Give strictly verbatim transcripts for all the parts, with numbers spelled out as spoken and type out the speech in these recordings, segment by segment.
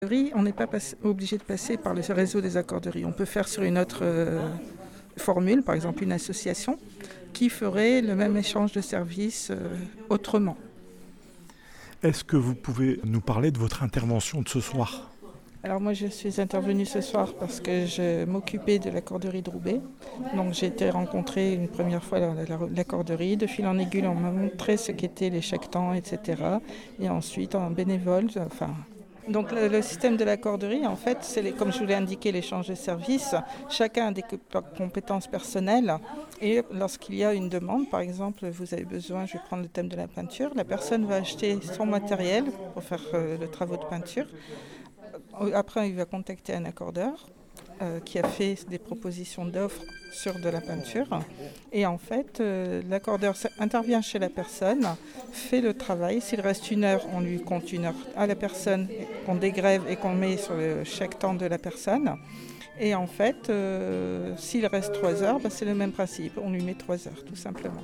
On n'est pas pass- obligé de passer par le réseau des accorderies. On peut faire sur une autre euh, formule, par exemple une association, qui ferait le même échange de services euh, autrement. Est-ce que vous pouvez nous parler de votre intervention de ce soir ? Alors moi je suis intervenue ce soir parce que je m'occupais de l'accorderie de Roubaix. Donc j'ai été rencontrer une première fois la- la- l'accorderie. De fil en aiguille on m'a montré ce qu'étaient les chèques-temps, et cetera. Et ensuite en bénévole, enfin... Donc le, le système de l'accorderie, en fait, c'est les- comme je vous l'ai indiqué, l'échange de services. Chacun a des co- compétences personnelles et lorsqu'il y a une demande, par exemple, vous avez besoin, je vais prendre le thème de la peinture, la personne va acheter son matériel pour faire euh, le travaux de peinture. Euh, Après, il va contacter un accordeur euh, qui a fait des propositions d'offres sur de la peinture. Et en fait, euh, l'accordeur s- intervient chez la personne, fait le travail. S'il reste une heure, on lui compte une heure à la personne, qu'on dégrève et qu'on met sur le chèque temps de la personne. Et en fait, euh, s'il reste trois heures, bah, c'est le même principe. On lui met trois heures, tout simplement.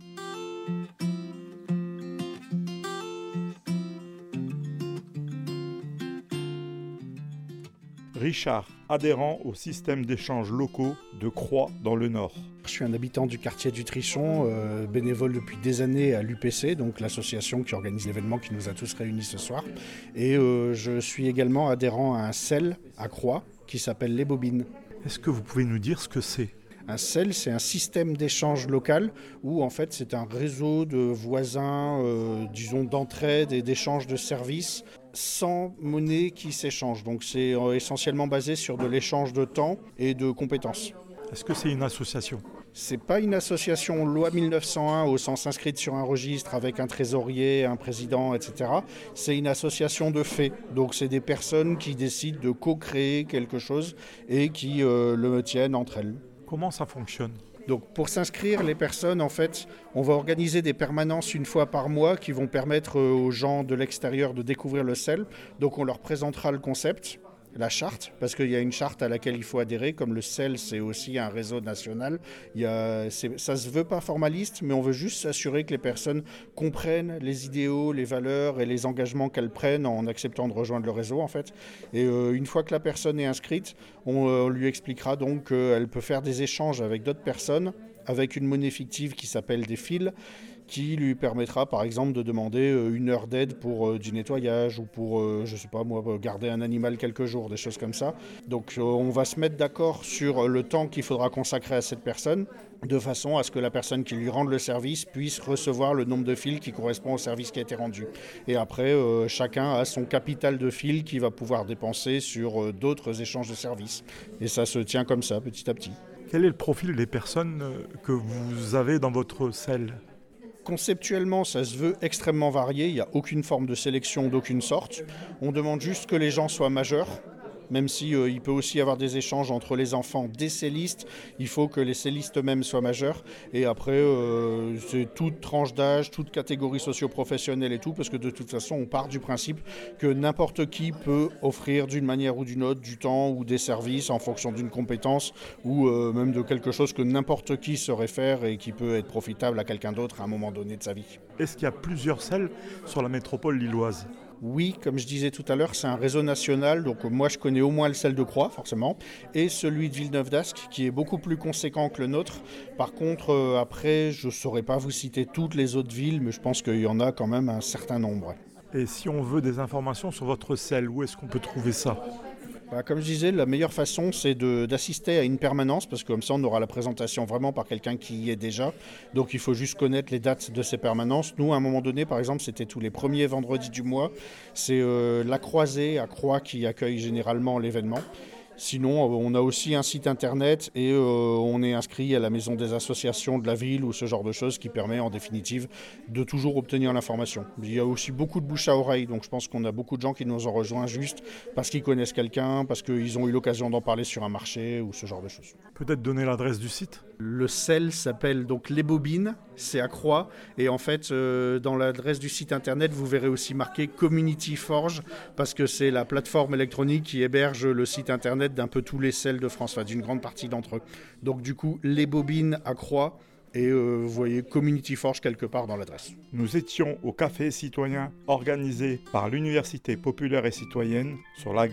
Richard, adhérent au système d'échanges locaux de Croix dans le Nord. Je suis un habitant du quartier du Trichon, euh, bénévole depuis des années à l'U P C, donc l'association qui organise l'événement qui nous a tous réunis ce soir. Et euh, je suis également adhérent à un C E L à Croix qui s'appelle Les Bobines. Est-ce que vous pouvez nous dire ce que c'est ? Un C E L, c'est un système d'échange local où en fait c'est un réseau de voisins, euh, disons d'entraide et d'échange de services sans monnaie qui s'échange. Donc c'est euh, essentiellement basé sur de l'échange de temps et de compétences. Est-ce que c'est une association ? C'est pas une association loi mille neuf cent un au sens inscrite sur un registre avec un trésorier, un président, et cetera. C'est une association de fait. Donc c'est des personnes qui décident de co-créer quelque chose et qui euh, le tiennent entre elles. Comment ça fonctionne ? Donc pour s'inscrire, les personnes, en fait, on va organiser des permanences une fois par mois qui vont permettre aux gens de l'extérieur de découvrir le C E L. Donc on leur présentera le concept, la charte, parce qu'il y a une charte à laquelle il faut adhérer, comme le C E L, c'est aussi un réseau national. Il y a, c'est, ça ne se veut pas formaliste, mais on veut juste s'assurer que les personnes comprennent les idéaux, les valeurs et les engagements qu'elles prennent en acceptant de rejoindre le réseau, en fait. Et euh, une fois que la personne est inscrite, on, euh, on lui expliquera donc qu'elle peut faire des échanges avec d'autres personnes, avec une monnaie fictive qui s'appelle des fils, qui lui permettra par exemple de demander une heure d'aide pour euh, du nettoyage ou pour, euh, je sais pas moi, garder un animal quelques jours, des choses comme ça. Donc euh, on va se mettre d'accord sur le temps qu'il faudra consacrer à cette personne, de façon à ce que la personne qui lui rende le service puisse recevoir le nombre de fils qui correspond au service qui a été rendu. Et après, euh, chacun a son capital de fils qu'il va pouvoir dépenser sur euh, d'autres échanges de services. Et ça se tient comme ça, petit à petit. Quel est le profil des personnes que vous avez dans votre C E L ? Conceptuellement, ça se veut extrêmement varié. Il n'y a aucune forme de sélection d'aucune sorte. On demande juste que les gens soient majeurs. Même si euh, il peut aussi y avoir des échanges entre les enfants des cellistes, il faut que les cellistes eux-mêmes soient majeurs. Et après, euh, c'est toute tranche d'âge, toute catégorie socio-professionnelle et tout, parce que de toute façon, on part du principe que n'importe qui peut offrir d'une manière ou d'une autre du temps ou des services en fonction d'une compétence ou euh, même de quelque chose que n'importe qui saurait faire et qui peut être profitable à quelqu'un d'autre à un moment donné de sa vie. Est-ce qu'il y a plusieurs C E L sur la métropole lilloise ? Oui, comme je disais tout à l'heure, c'est un réseau national, donc moi je connais au moins le C E L de Croix, forcément, et celui de Villeneuve-d'Ascq, qui est beaucoup plus conséquent que le nôtre. Par contre, euh, après, je ne saurais pas vous citer toutes les autres villes, mais je pense qu'il y en a quand même un certain nombre. Et si on veut des informations sur votre C E L, où est-ce qu'on peut trouver ça ? Bah, comme je disais, la meilleure façon, c'est de, d'assister à une permanence, parce que comme ça, on aura la présentation vraiment par quelqu'un qui y est déjà. Donc, il faut juste connaître les dates de ces permanences. Nous, à un moment donné, par exemple, c'était tous les premiers vendredis du mois. C'est euh, la Croisée à Croix qui accueille généralement l'événement. Sinon, on a aussi un site internet et euh, on est inscrit à la maison des associations de la ville ou ce genre de choses qui permet en définitive de toujours obtenir l'information. Il y a aussi beaucoup de bouche à oreille, donc je pense qu'on a beaucoup de gens qui nous ont rejoints juste parce qu'ils connaissent quelqu'un, parce qu'ils ont eu l'occasion d'en parler sur un marché ou ce genre de choses. Peut-être donner l'adresse du site ? Le C E L s'appelle donc Les Bobines, c'est à Croix. Et en fait, euh, dans l'adresse du site internet, vous verrez aussi marqué Community Forge, parce que c'est la plateforme électronique qui héberge le site internet d'un peu tous les C E L de France, enfin d'une grande partie d'entre eux. Donc du coup, Les Bobines à Croix, et euh, vous voyez Community Forge quelque part dans l'adresse. Nous étions au Café Citoyen organisé par l'Université populaire et citoyenne sur la